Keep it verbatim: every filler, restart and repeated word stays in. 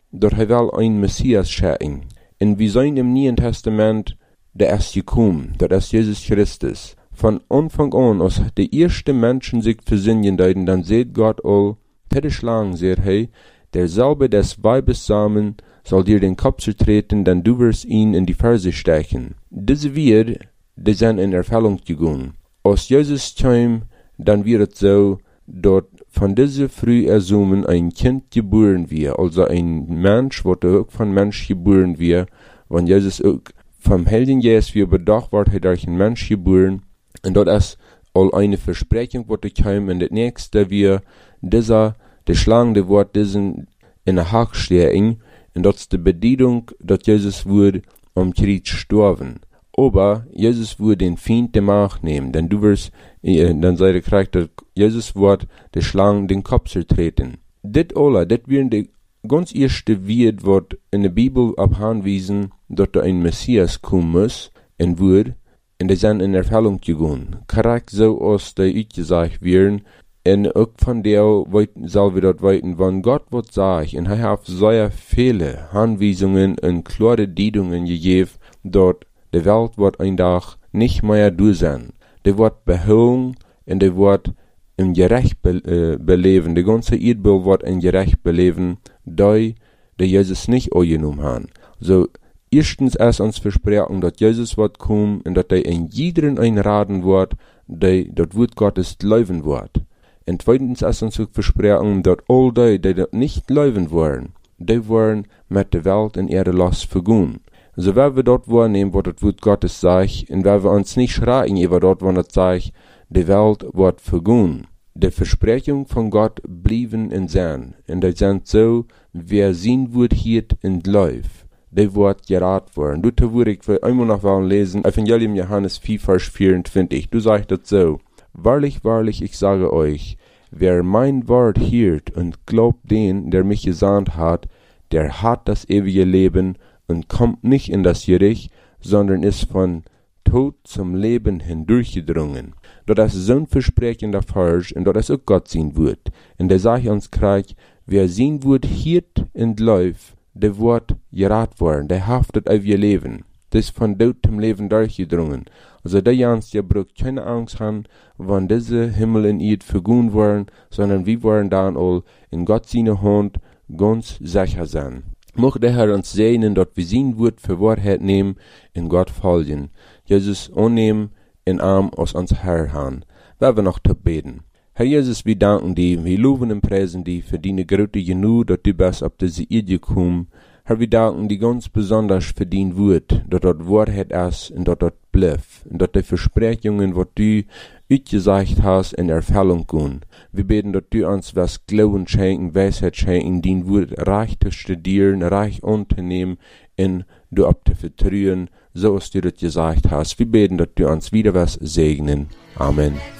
dat hij wel een Messias schicken. En we zijn im Nieuwen Testament der erst gekommen, dat ist Jesus Christus. Von Anfang an, als de eerste Menschen sich versinnen deuten, dann seht Gott all, täte schlagen, seht hij, derselbe des Weibes Samen soll dir den Kopf zertreten, denn du wirst ihn in die Ferse stechen. Diese wird, die sind in Erfüllung gegangen. Als Jesus kam, dann wird es so, dass von dieser früh ersumen ein Kind geboren wird, also ein Mensch, was auch von Mensch geboren wird, wenn Jesus auch vom Heiligen Geist wie bedacht wird, hat durch ein Mensch geboren, und das ist all eine Versprechung, was kam, und das nächste wir, dieser, der schlagende Wort, diesen in der Hack stehen, und das ist die Bedienung, dass Jesus wurde am Kreuz sterben. Aber Jesus würde den Feind der Macht nehmen, denn du wirst, äh, dann sei der Charakter, Jesus wird der Schlange den Kopf zertreten. Dit alle, dit wären die ganz erste Wort, was in der Bibel abhanwiesen, dass da ein Messias kommen muss, und wird, und die sind in Erfüllung gegangen. Korrekt so, als die ausgesagt werden, und auch von der soll wir dort weiten, wenn Gott was sagt, und er hat sehr viele Anweisungen und klare Diedungen gegeben, dort die Welt wird ein Tag nicht mehr du sein. Die wird behoben und die wird im Gerecht be äh, beleben. Die ganze Erdball wird in Gerecht beleben, die, die Jesus nicht angenommen haben. So, erstens ist uns versprochen, dass Jesus wird kommen und dass er in jedem einraten wird, die das Wort Gottes leben wird. Und zweitens ist uns versprochen, dass all die, die das nicht leben wollen, die wollen mit der Welt in ihre Last vergehen. So, wenn wir dort wahrnehmen, was das Wort Gottes sagt, und wenn wir uns nicht schreien über dort, wo das sagt, die Welt wird vergehen. Die Versprechungen von Gott blieben in sein, und die sind so, wer sehen wird hier in Läuf, die wird gerat worden. Du, da würde ich einmal noch wollen lesen, Evangelium Johannes vier, Vers vierundzwanzig, du sagst das so, wahrlich, wahrlich, ich sage euch, wer mein Wort hört und glaubt den, der mich gesandt hat, der hat das ewige Leben und kommt nicht in das Gericht, sondern ist von Tod zum Leben hindurchgedrungen. Das ist so ein Versprechen der Falsch, und das auch Gott sehen wird. Und der sagt uns gleich, wer sehen wird, hiert und läuft, der wird gerat worden, der haftet auf ihr Leben. Das ist von Tod zum Leben durchgedrungen. Also der Jans, der braucht keine Angst haben, wann diese Himmel in Erd vergehen werden, sondern wir werden dann all in Gott seine Hand ganz sicher sein. Mocht der Herr uns segnen, dass wir sein Wort für Wahrheit nehmen, in Gott folgen. Jesus annehmen, in Arm aus uns Herr haben. Werden wir noch zu beten. Herr Jesus, wir danken dir, wir loben und preisen dir für deine große Genug, dass du bist auf diese Erde gekommen. Herr, wir danken dir ganz besonders für dein Wort, dass das Wahrheit ist und dass das bleibt. Und dass die Versprechungen, was du ausgesagt hast, in Erfüllung gehen. Wir beten, dass du uns was Glauben schenken, Weisheit schenken, dein Wort reich zu studieren, reich anzunehmen und du ab zu vertrauen, so als du das gesagt hast. Wir beten, dass du uns wieder was segnen. Amen.